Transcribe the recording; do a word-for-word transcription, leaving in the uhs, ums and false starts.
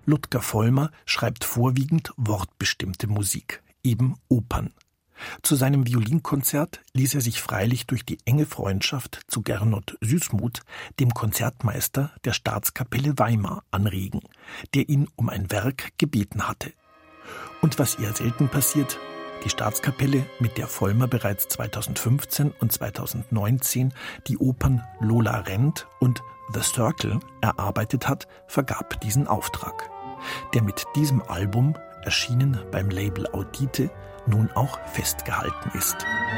Ludger Vollmer schreibt vorwiegend wortbestimmte Musik, eben Opern. Zu seinem Violinkonzert ließ er sich freilich durch die enge Freundschaft zu Gernot Süßmuth, dem Konzertmeister der Staatskapelle Weimar, anregen, der ihn um ein Werk gebeten hatte. Und was eher selten passiert, die Staatskapelle, mit der Vollmer bereits zweitausendfünfzehn und zweitausendneunzehn die Opern Lola rennt und The Circle erarbeitet hat, vergab diesen Auftrag, der mit diesem Album, erschienen beim Label Audite, nun auch festgehalten ist.